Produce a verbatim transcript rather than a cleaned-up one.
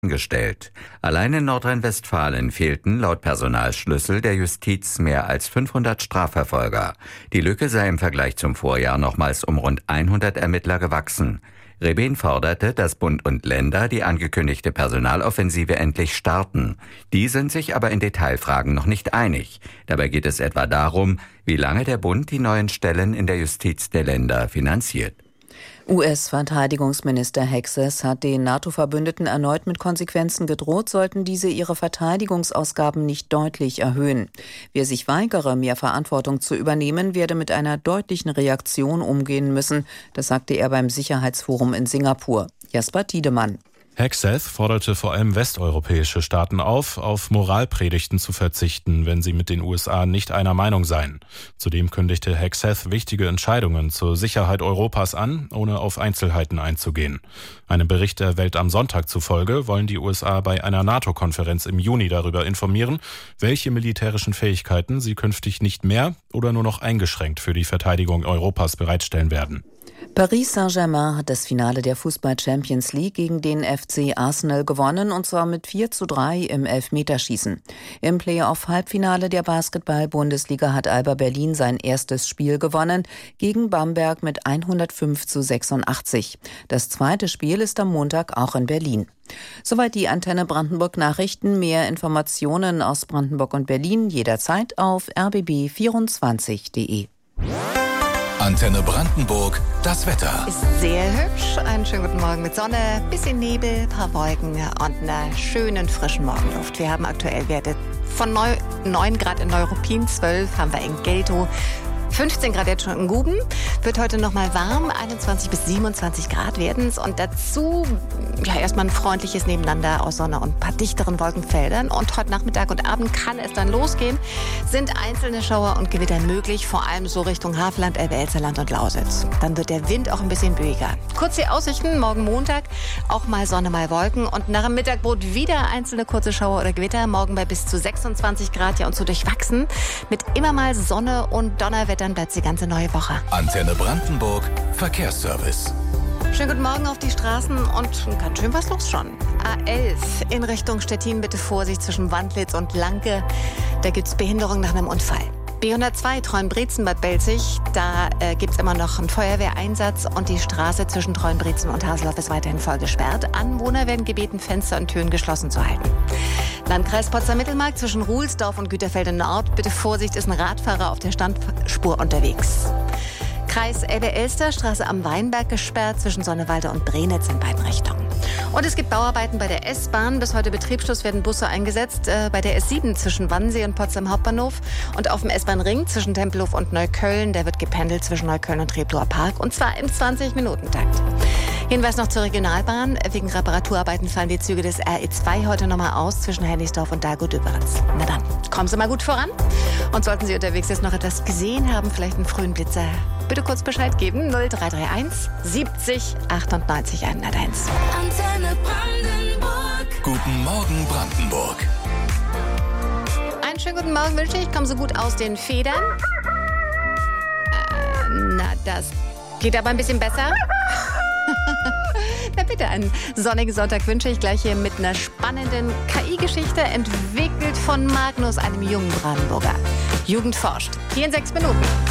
gestellt. Allein in Nordrhein-Westfalen fehlten laut Personalschlüssel der Justiz mehr als fünfhundert Strafverfolger. Die Lücke sei im Vergleich zum Vorjahr nochmals um rund hundert Ermittler gewachsen. Rebehn forderte, dass Bund und Länder die angekündigte Personaloffensive endlich starten. Die sind sich aber in Detailfragen noch nicht einig. Dabei geht es etwa darum, wie lange der Bund die neuen Stellen in der Justiz der Länder finanziert. U S-Verteidigungsminister Hexes hat den NATO-Verbündeten erneut mit Konsequenzen gedroht, sollten diese ihre Verteidigungsausgaben nicht deutlich erhöhen. Wer sich weigere, mehr Verantwortung zu übernehmen, werde mit einer deutlichen Reaktion umgehen müssen. Das sagte er beim Sicherheitsforum in Singapur. Jasper Tiedemann. Hegseth forderte vor allem westeuropäische Staaten auf, auf Moralpredigten zu verzichten, wenn sie mit den U S A nicht einer Meinung seien. Zudem kündigte Hegseth wichtige Entscheidungen zur Sicherheit Europas an, ohne auf Einzelheiten einzugehen. Einem Bericht der Welt am Sonntag zufolge wollen die U S A bei einer NATO-Konferenz im Juni darüber informieren, welche militärischen Fähigkeiten sie künftig nicht mehr oder nur noch eingeschränkt für die Verteidigung Europas bereitstellen werden. Paris Saint-Germain hat das Finale der Fußball-Champions League gegen den F C Arsenal gewonnen, und zwar mit vier zu drei im Elfmeterschießen. Im Playoff-Halbfinale der Basketball-Bundesliga hat Alba Berlin sein erstes Spiel gewonnen, gegen Bamberg mit hundertfünf zu sechsundachtzig. Das zweite Spiel ist am Montag auch in Berlin. Soweit die Antenne Brandenburg Nachrichten. Mehr Informationen aus Brandenburg und Berlin jederzeit auf r b b vierundzwanzig punkt d e. Antenne Brandenburg, das Wetter. Ist sehr hübsch. Einen schönen guten Morgen mit Sonne, bisschen Nebel, paar Wolken und einer schönen frischen Morgenluft. Wir haben aktuell Werte von neun Grad in Neuruppin, zwölf haben wir in Geltow, fünfzehn Grad jetzt schon in Guben. Wird heute noch mal warm, einundzwanzig bis siebenundzwanzig Grad werden es. Und dazu ja erstmal ein freundliches Nebeneinander aus Sonne und ein paar dichteren Wolkenfeldern. Und heute Nachmittag und Abend kann es dann losgehen. Sind einzelne Schauer und Gewitter möglich, vor allem so Richtung Havelland, Elbe-Elsterland und Lausitz. Dann wird der Wind auch ein bisschen böiger. Kurz die Aussichten, morgen Montag auch mal Sonne, mal Wolken. Und nach dem Mittagbrot wieder einzelne kurze Schauer oder Gewitter. Morgen bei bis zu sechsundzwanzig Grad, ja, und so durchwachsen. Mit immer mal Sonne und Donnerwetter. Dann bleibt die ganze neue Woche. Antenne Brandenburg, Verkehrsservice. Schönen guten Morgen auf die Straßen und ganz schön was los schon. A elf in Richtung Stettin, bitte Vorsicht zwischen Wandlitz und Lanke. Da gibt es Behinderung nach einem Unfall. B hundertzwei Treuenbrietzen Bad Belzig, da äh, gibt es immer noch einen Feuerwehreinsatz und die Straße zwischen Treuenbrietzen und Haseloff ist weiterhin voll gesperrt. Anwohner werden gebeten, Fenster und Türen geschlossen zu halten. Landkreis Potsdam-Mittelmark zwischen Ruhlsdorf und Güterfelde Nord. Bitte Vorsicht, ist ein Radfahrer auf der Standspur unterwegs. Kreis Elbe-Elster, Straße am Weinberg gesperrt zwischen Sonnewalde und Brenitz in beiden Richtungen. Und es gibt Bauarbeiten bei der S-Bahn. Bis heute Betriebsschluss werden Busse eingesetzt. Äh, bei der S sieben zwischen Wannsee und Potsdam Hauptbahnhof. Und auf dem S-Bahn-Ring zwischen Tempelhof und Neukölln. Da wird gependelt zwischen Neukölln und Treptower Park. Und zwar im zwanzig-Minuten-Takt. Hinweis noch zur Regionalbahn. Wegen Reparaturarbeiten fallen die Züge des R E zwei heute nochmal aus zwischen Hennigsdorf und Dahlgut-Döberitz. Na dann, kommen Sie mal gut voran. Und sollten Sie unterwegs jetzt noch etwas gesehen haben, vielleicht einen frühen Blitzer, bitte kurz Bescheid geben. null drei drei eins siebzig achtundneunzig hunderteins. Antenne Brandenburg. Guten Morgen Brandenburg. Einen schönen guten Morgen wünsche ich. Kommen Sie gut aus den Federn. Äh, na, das geht aber ein bisschen besser. Na bitte, einen sonnigen Sonntag wünsche ich gleich hier mit einer spannenden K I-Geschichte, entwickelt von Magnus, einem jungen Brandenburger. Jugend forscht. Hier in sechs Minuten.